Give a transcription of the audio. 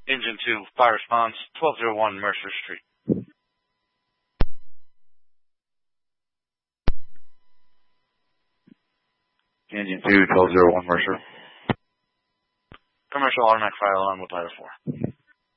Engine 2, fire response, 1201 Mercer Street. Engine 2, 1201 Mercer. Commercial automatic fire alarm with ladder 4.